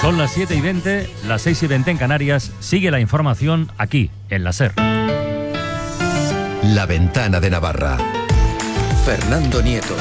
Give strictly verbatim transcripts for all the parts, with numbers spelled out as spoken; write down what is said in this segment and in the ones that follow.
Son las siete y veinte, las seis y veinte en Canarias. Sigue la información aquí, en la SER. La Ventana de Navarra. Fernando Nieto.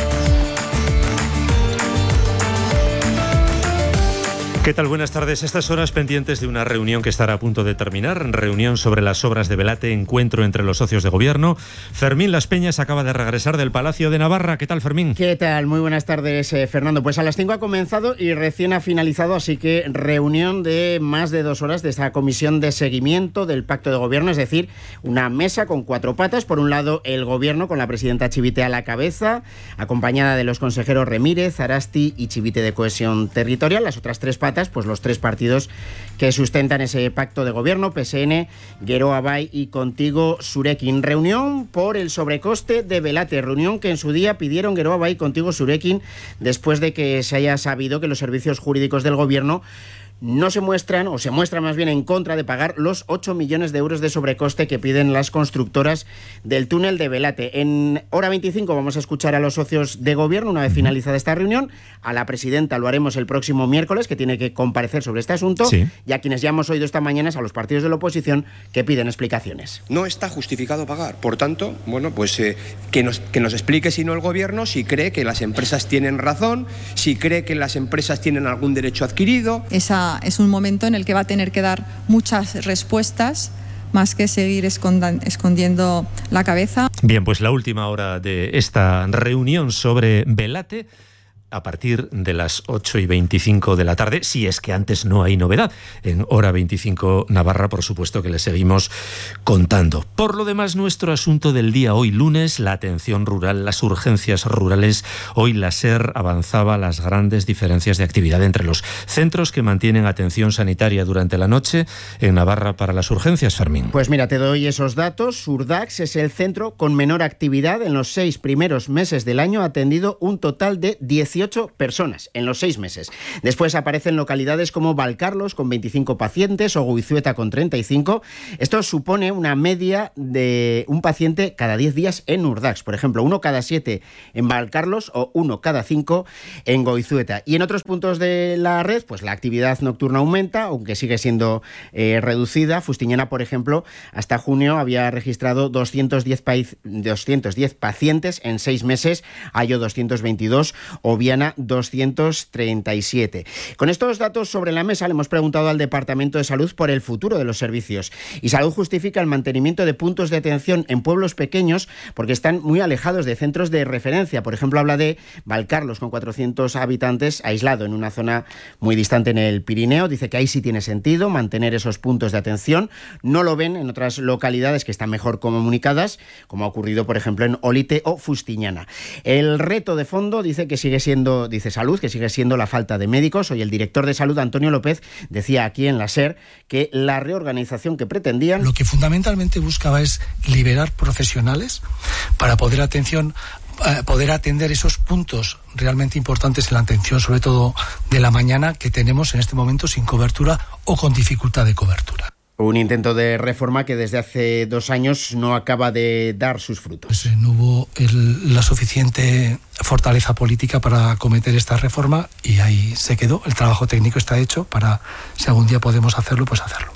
¿Qué tal? Buenas tardes. Estas horas pendientes de una reunión que estará a punto de terminar, reunión sobre las obras de Belate, encuentro entre los socios de gobierno. Fermín Las Peñas acaba de regresar del Palacio de Navarra. ¿Qué tal, Fermín? ¿Qué tal? Muy buenas tardes, eh, Fernando. Pues a las cinco ha comenzado y recién ha finalizado, así que reunión de más de dos horas de esta comisión de seguimiento del pacto de gobierno, es decir, una mesa con cuatro patas. Por un lado, el gobierno con la presidenta Chivite a la cabeza, acompañada de los consejeros Remírez, Arasti y Chivite de Cohesión Territorial. Las otras tres patas, pues los tres partidos que sustentan ese pacto de gobierno, P S N, Geroa Bai y Contigo Zurekin. Reunión por el sobrecoste de Belate, reunión que en su día pidieron Geroa Bai y Contigo Zurekin después de que se haya sabido que los servicios jurídicos del gobierno no se muestran, o se muestran más bien en contra de pagar los ocho millones de euros de sobrecoste que piden las constructoras del túnel de Belate. En hora veinticinco vamos a escuchar a los socios de gobierno una vez finalizada esta reunión. A la presidenta lo haremos el próximo miércoles, que tiene que comparecer sobre este asunto. Sí. Y a quienes ya hemos oído esta mañana es a los partidos de la oposición que piden explicaciones. No está justificado pagar. Por tanto, bueno, pues eh, que, nos, que nos explique si no el gobierno, si cree que las empresas tienen razón, si cree que las empresas tienen algún derecho adquirido. Esa Es un momento en el que va a tener que dar muchas respuestas, más que seguir escondiendo la cabeza. Bien, pues la última hora de esta reunión sobre Belate, a partir de las ocho y veinticinco de la tarde, si es que antes no hay novedad. En hora veinticinco Navarra, por supuesto que le seguimos contando. Por lo demás, nuestro asunto del día hoy lunes, la atención rural, las urgencias rurales. Hoy la SER avanzaba las grandes diferencias de actividad entre los centros que mantienen atención sanitaria durante la noche en Navarra para las urgencias, Fermín. Pues mira, te doy esos datos. Surdax es el centro con menor actividad. En los seis primeros meses del año ha atendido un total de dieciocho personas en los seis meses. Después aparecen localidades como Valcarlos con veinticinco pacientes o Goizueta con treinta y cinco. Esto supone una media de un paciente cada diez días en Urdax. Por ejemplo, uno cada siete en Valcarlos o uno cada cinco en Goizueta. Y en otros puntos de la red, pues la actividad nocturna aumenta, aunque sigue siendo eh, reducida. Fustiñana, por ejemplo, hasta junio había registrado doscientos diez, pa- doscientos diez pacientes en seis meses, Ayo doscientos veintidós o Viana doscientos treinta y siete. Con estos datos sobre la mesa le hemos preguntado al Departamento de Salud por el futuro de los servicios. Y Salud justifica el mantenimiento de puntos de atención en pueblos pequeños porque están muy alejados de centros de referencia. Por ejemplo, habla de Valcarlos con cuatrocientos habitantes, aislado en una zona muy distante en el Pirineo. Dice que ahí sí tiene sentido mantener esos puntos de atención. No lo ven en otras localidades que están mejor comunicadas, como ha ocurrido, por ejemplo, en Olite o Fustiñana. El reto de fondo dice que sigue siendo dice Salud, que sigue siendo la falta de médicos. Hoy el director de Salud, Antonio López, decía aquí en la SER que la reorganización que pretendían... Lo que fundamentalmente buscaba es liberar profesionales para poder atención eh, poder atender esos puntos realmente importantes en la atención, sobre todo de la mañana, que tenemos en este momento sin cobertura o con dificultad de cobertura. Un intento de reforma que desde hace dos años no acaba de dar sus frutos. Pues, eh, no hubo el, la suficiente fortaleza política para acometer esta reforma y ahí se quedó. El trabajo técnico está hecho para, si algún día podemos hacerlo, pues hacerlo.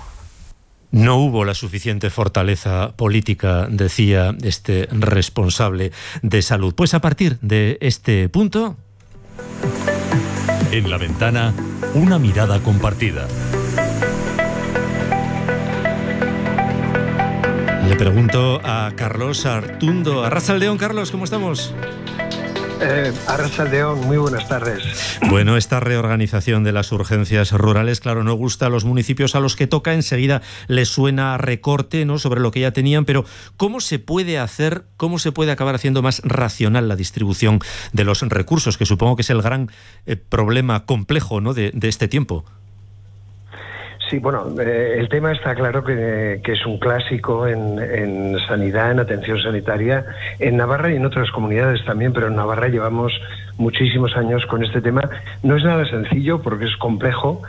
No hubo la suficiente fortaleza política, decía este responsable de Salud. Pues a partir de este punto... En la ventana, una mirada compartida. Le pregunto a Carlos Artundo. Arratsaldeon, Carlos, ¿cómo estamos? Eh, Arratsaldeon, muy buenas tardes. Bueno, esta reorganización de las urgencias rurales, claro, no gusta a los municipios a los que toca, enseguida les suena a recorte, ¿no?, sobre lo que ya tenían, pero ¿cómo se puede hacer, cómo se puede acabar haciendo más racional la distribución de los recursos, que supongo que es el gran eh, problema complejo, ¿no?, de, de este tiempo? Sí, bueno, eh, el tema está claro que, que es un clásico en, en sanidad, en atención sanitaria, en Navarra y en otras comunidades también, pero en Navarra llevamos muchísimos años con este tema. No es nada sencillo porque es complejo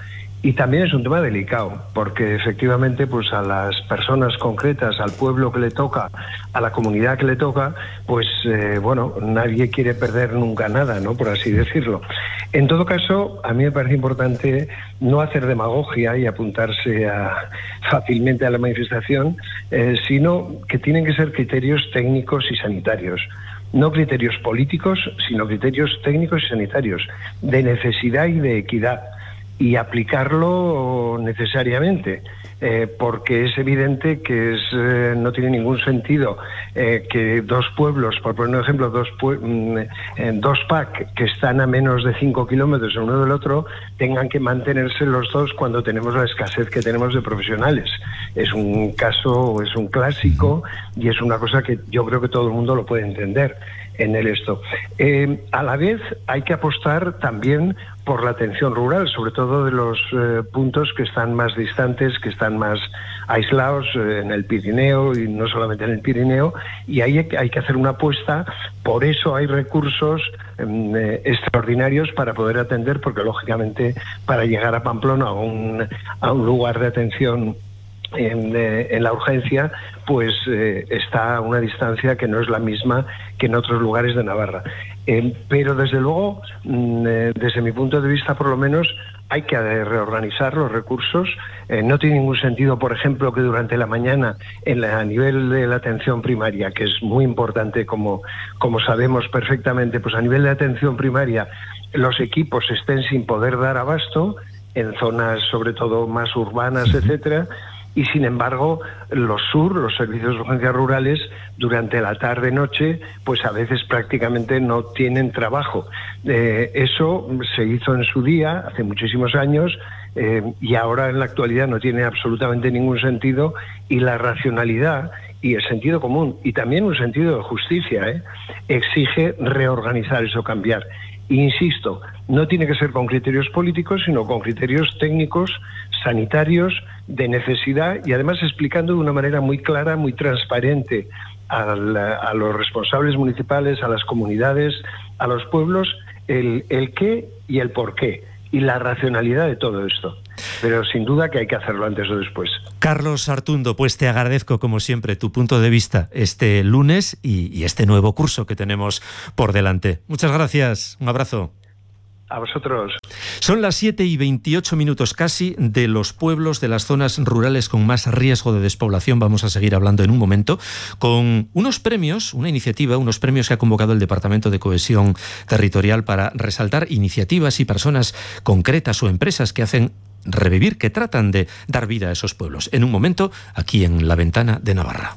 Y también es un tema delicado, porque efectivamente pues a las personas concretas, al pueblo que le toca, a la comunidad que le toca, pues eh, bueno, nadie quiere perder nunca nada, ¿no? Por así decirlo. En todo caso, a mí me parece importante no hacer demagogia y apuntarse a, fácilmente a la manifestación, eh, sino que tienen que ser criterios técnicos y sanitarios. No criterios políticos, sino criterios técnicos y sanitarios, de necesidad y de equidad, y aplicarlo necesariamente, eh, porque es evidente que es, eh, no tiene ningún sentido eh, que dos pueblos, por poner un ejemplo, dos, pue- eh, dos P A C que están a menos de cinco kilómetros el uno del otro, tengan que mantenerse los dos cuando tenemos la escasez que tenemos de profesionales. Es un caso, es un clásico, y es una cosa que yo creo que todo el mundo lo puede entender en el esto. Eh, a la vez hay que apostar también por la atención rural, sobre todo de los eh, puntos que están más distantes, que están más aislados eh, en el Pirineo, y no solamente en el Pirineo, y ahí hay que hacer una apuesta. Por eso hay recursos eh, extraordinarios para poder atender, porque lógicamente para llegar a Pamplona, a un, a un lugar de atención En, eh, en la urgencia, pues eh, está a una distancia que no es la misma que en otros lugares de Navarra. Eh, pero desde luego, mm, eh, desde mi punto de vista por lo menos, hay que reorganizar los recursos. Eh, no tiene ningún sentido, por ejemplo, que durante la mañana, en la, a nivel de la atención primaria, que es muy importante, como, como sabemos perfectamente, pues a nivel de atención primaria los equipos estén sin poder dar abasto, en zonas sobre todo más urbanas, etcétera. Y sin embargo, los S U R, los servicios de urgencias rurales, durante la tarde-noche, pues a veces prácticamente no tienen trabajo. Eh, eso se hizo en su día, hace muchísimos años, eh, y ahora en la actualidad no tiene absolutamente ningún sentido, y la racionalidad y el sentido común, y también un sentido de justicia, ¿eh? exige reorganizar eso, cambiar. Insisto, no tiene que ser con criterios políticos, sino con criterios técnicos, sanitarios, de necesidad, y además explicando de una manera muy clara, muy transparente a, la, a los responsables municipales, a las comunidades, a los pueblos, el, el qué y el por qué, y la racionalidad de todo esto. Pero sin duda que hay que hacerlo antes o después. Carlos Artundo, pues te agradezco como siempre tu punto de vista este lunes y, y este nuevo curso que tenemos por delante. Muchas gracias, un abrazo. A vosotros. Son las siete y veintiocho minutos casi. De los pueblos, de las zonas rurales con más riesgo de despoblación vamos a seguir hablando en un momento, con unos premios, una iniciativa, unos premios que ha convocado el Departamento de Cohesión Territorial para resaltar iniciativas y personas concretas o empresas que hacen revivir, que tratan de dar vida a esos pueblos. En un momento, aquí en La Ventana de Navarra.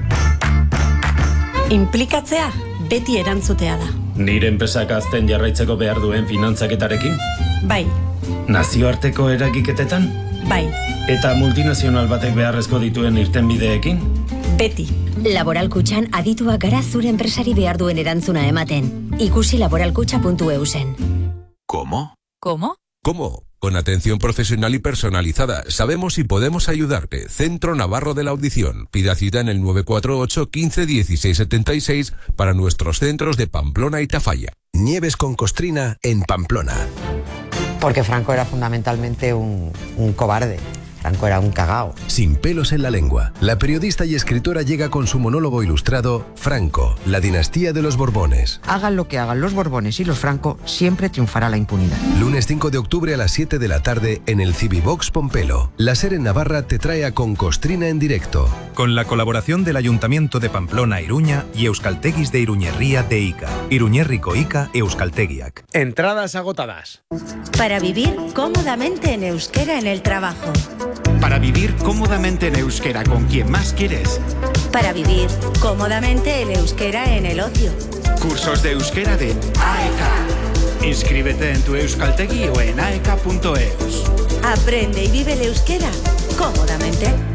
Inplikatzea beti erantzutea da. Nire enpresak azten jarraitzeko behar duen finantzaketarekin? Bai. Nazioarteko eragiketetan? Bai. Eta multinazional batek beharrezko dituen irtenbideekin? Beti. Laboral Kutxan adituak gara zure enpresari behar duen erantzuna ematen. Ikusi laboralkutxa puntu eu zen. ¿Cómo? ¿Cómo? ¿Cómo? Con atención profesional y personalizada. Sabemos y podemos ayudarte. Centro Navarro de la Audición. Pida cita en el nueve cuatro ocho, quince, dieciséis setenta y seis para nuestros centros de Pamplona y Tafalla. Nieves con Costrina en Pamplona. Porque Franco era fundamentalmente un, un cobarde. Franco era un cagao. Sin pelos en la lengua, la periodista y escritora llega con su monólogo ilustrado Franco, la dinastía de los Borbones. Hagan lo que hagan los Borbones y los Franco, siempre triunfará la impunidad. Lunes cinco de octubre a las siete de la tarde en el Civivox Pompelo. La SER en Navarra te trae a Con Costrina en directo. Con la colaboración del Ayuntamiento de Pamplona Iruña y Euskalteguis de Iruñerría de Ica. Iruñerriko Ica Euskaltegiak. Entradas agotadas. Para vivir cómodamente en euskera en el trabajo. Para vivir cómodamente en euskera con quien más quieres. Para vivir cómodamente en euskera en el ocio. Cursos de euskera de A E K. Inscríbete en tu Euskaltegi o en aeka punto eus. Aprende y vive el euskera cómodamente.